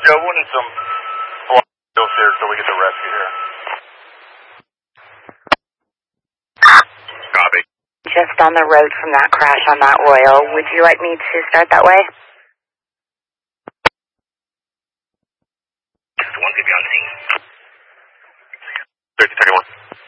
Yeah, we'll need some bills here so we get the rescue here. Copy. Just on the road from that crash on that Royal. Would you like me to start that way? Just one could be on scene. 30, 31.